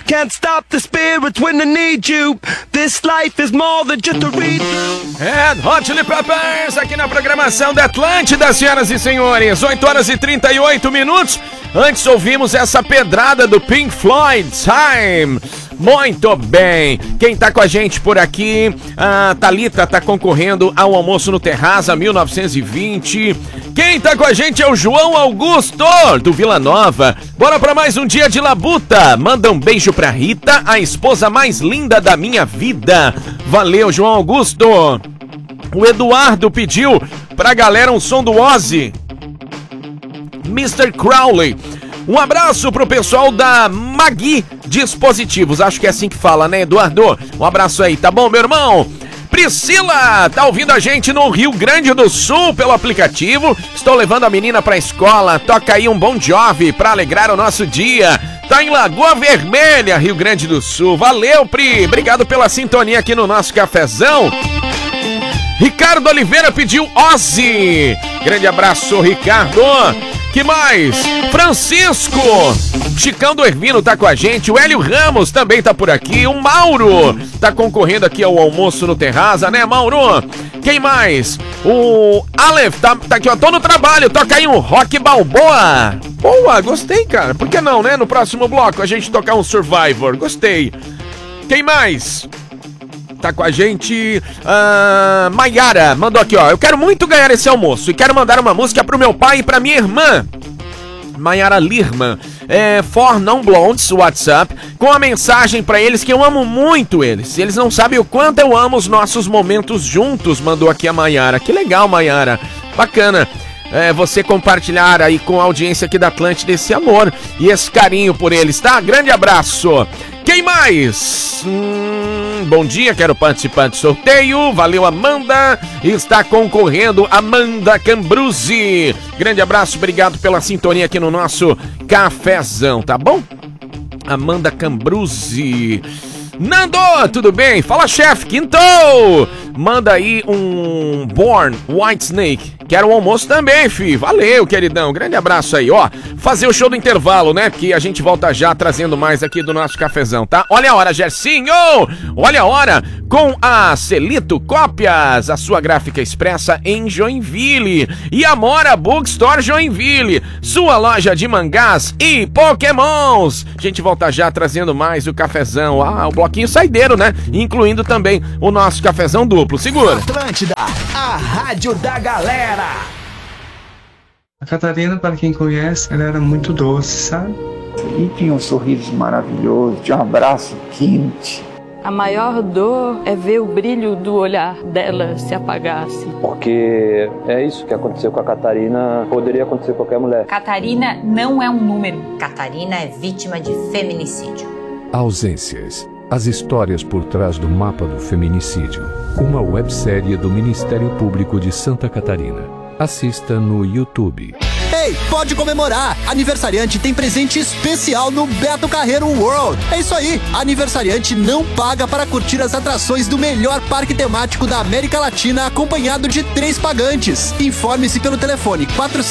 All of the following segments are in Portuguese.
can't stop the spirits when I need you. This life is more than just a read. Red Hot Chili Peppers aqui na programação da Atlântida, senhoras e senhores. 8 horas e 38 minutos. Antes ouvimos essa pedrada do Pink Floyd, Time. Muito bem. Quem tá com a gente por aqui? A Thalita tá concorrendo ao Almoço no Terraza 1920. Quem tá com a gente é o João Augusto, do Vila Nova. Bora pra mais um dia de labuta. Manda um beijo pra Rita, a esposa mais linda da minha vida. Valeu, João Augusto. O Eduardo pediu pra galera um som do Ozzy, Mr. Crowley. Um abraço pro pessoal da Magui Dispositivos. Acho que é assim que fala, né, Eduardo? Um abraço aí, tá bom, meu irmão? Priscila tá ouvindo a gente no Rio Grande do Sul pelo aplicativo. Estou levando a menina pra escola. Toca aí um Bon Jovi pra alegrar o nosso dia. Tá em Lagoa Vermelha, Rio Grande do Sul. Valeu, Pri. Obrigado pela sintonia aqui no nosso cafezão. Ricardo Oliveira pediu Ozzy. Grande abraço, Ricardo. Que mais? Francisco. Chicão do Hermino tá com a gente. O Hélio Ramos também tá por aqui. O Mauro tá concorrendo aqui ao Almoço no Terraza, né, Mauro? Quem mais? O Aleph tá aqui, ó. Tô no trabalho. Toca aí um Rock Balboa. Boa, gostei, cara. Por que não, né? No próximo bloco a gente tocar um Survivor. Gostei. Quem mais? Tá com a gente, Maiara mandou aqui, ó. Eu quero muito ganhar esse almoço e quero mandar uma música pro meu pai e pra minha irmã. Maiara Lirman, For Non Blondes, WhatsApp, com a mensagem pra eles que eu amo muito eles. Eles não sabem o quanto eu amo os nossos momentos juntos, mandou aqui a Maiara. Que legal, Maiara. Bacana. Você compartilhar aí com a audiência aqui da Atlântida esse amor e esse carinho por eles, tá? Grande abraço. Quem mais? Bom dia, quero participar do sorteio. Valeu, Amanda. Está concorrendo Amanda Cambruzzi. Grande abraço, obrigado pela sintonia aqui no nosso cafezão, tá bom? Amanda Cambruzzi. Nando, tudo bem? Fala, chefe, quintou! Manda aí um Born White Snake. Quero um almoço também, fi. Valeu, queridão. Grande abraço aí, ó. Fazer o show do intervalo, né? Porque a gente volta já trazendo mais aqui do nosso cafezão, tá? Olha a hora, Gersinho! Olha a hora com a Celito Cópias, a sua gráfica expressa em Joinville. E Amora Bookstore Joinville, sua loja de mangás e pokémons. A gente volta já trazendo mais o cafezão. O bloquinho saideiro, né? Incluindo também o nosso cafezão duplo. Segura. Atlântida, a rádio da galera. A Catarina, para quem conhece, ela era muito doce, sabe? E tinha um sorriso maravilhoso, tinha um abraço quente. A maior dor é ver o brilho do olhar dela se apagar, assim. Porque é isso que aconteceu com a Catarina, poderia acontecer com qualquer mulher. Catarina não é um número. Catarina é vítima de feminicídio. Ausências. As histórias por trás do mapa do feminicídio. Uma websérie do Ministério Público de Santa Catarina. Assista no YouTube. Ei, pode comemorar! Aniversariante tem presente especial no Beto Carreiro World. É isso aí, aniversariante não paga para curtir as atrações do melhor parque temático da América Latina, acompanhado de 3 pagantes. Informe-se pelo telefone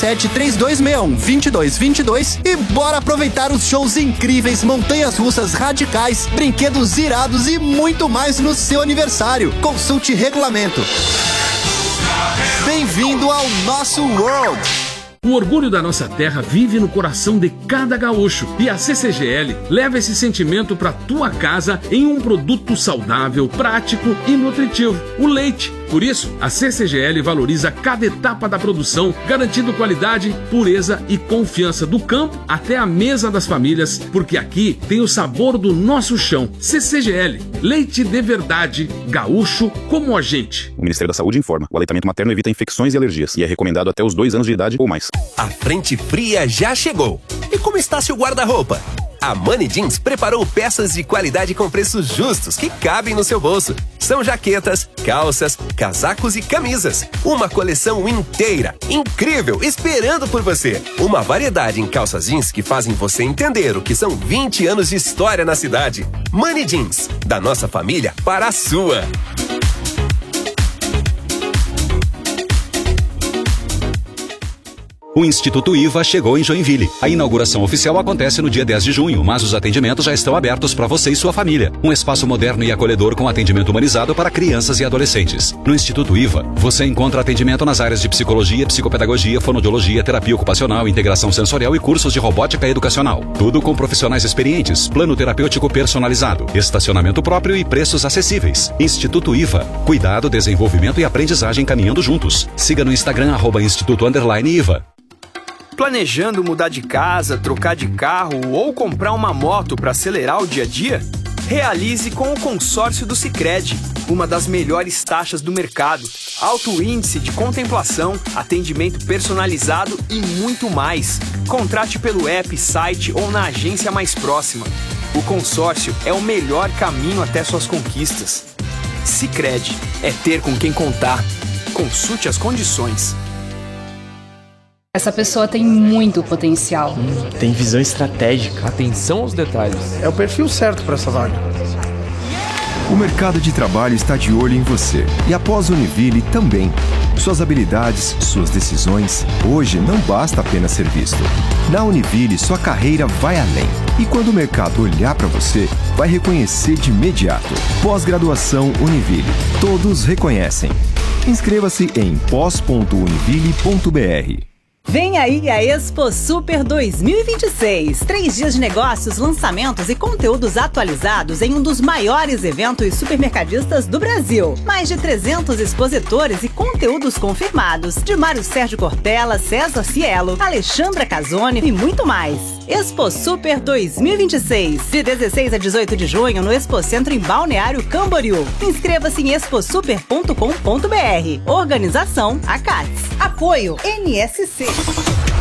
473261-2222 e bora aproveitar os shows incríveis, montanhas russas radicais, brinquedos irados e muito mais no seu aniversário. Consulte regulamento. Bem-vindo ao nosso World! O orgulho da nossa terra vive no coração de cada gaúcho e a CCGL leva esse sentimento para tua casa em um produto saudável, prático e nutritivo, o leite. Por isso, a CCGL valoriza cada etapa da produção, garantindo qualidade, pureza e confiança do campo até a mesa das famílias, porque aqui tem o sabor do nosso chão. CCGL, leite de verdade, gaúcho como a gente. O Ministério da Saúde informa, o aleitamento materno evita infecções e alergias e é recomendado até os 2 anos de idade ou mais. A frente fria já chegou. E como está seu guarda-roupa? A Money Jeans preparou peças de qualidade com preços justos que cabem no seu bolso. São jaquetas, calças, casacos e camisas. Uma coleção inteira, incrível, esperando por você. Uma variedade em calças jeans que fazem você entender o que são 20 anos de história na cidade. Money Jeans, da nossa família para a sua. O Instituto IVA chegou em Joinville. A inauguração oficial acontece no dia 10 de junho, mas os atendimentos já estão abertos para você e sua família. Um espaço moderno e acolhedor com atendimento humanizado para crianças e adolescentes. No Instituto IVA, você encontra atendimento nas áreas de psicologia, psicopedagogia, fonoaudiologia, terapia ocupacional, integração sensorial e cursos de robótica educacional. Tudo com profissionais experientes, plano terapêutico personalizado, estacionamento próprio e preços acessíveis. Instituto IVA. Cuidado, desenvolvimento e aprendizagem caminhando juntos. Siga no Instagram @instituto_IVA. Planejando mudar de casa, trocar de carro ou comprar uma moto para acelerar o dia a dia? Realize com o consórcio do Sicredi, uma das melhores taxas do mercado, alto índice de contemplação, atendimento personalizado e muito mais. Contrate pelo app, site ou na agência mais próxima. O consórcio é o melhor caminho até suas conquistas. Sicredi, é ter com quem contar. Consulte as condições. Essa pessoa tem muito potencial. Tem visão estratégica. Atenção aos detalhes. É o perfil certo para essa vaga. O mercado de trabalho está de olho em você. E após a Univille também. Suas habilidades, suas decisões. Hoje não basta apenas ser visto. Na Univille, sua carreira vai além. E quando o mercado olhar para você, vai reconhecer de imediato. Pós-graduação Univille. Todos reconhecem. Inscreva-se em pós.univille.br. Vem aí a Expo Super 2026. 3 dias de negócios, lançamentos e conteúdos atualizados em um dos maiores eventos supermercadistas do Brasil. Mais de 300 expositores e conteúdos confirmados. De Mário Sérgio Cortella, César Cielo, Alexandra Casoni e muito mais. Expo Super 2026. De 16 a 18 de junho no Expocentro em Balneário Camboriú. Inscreva-se em exposuper.com.br. Organização ACATS. Apoio NSC.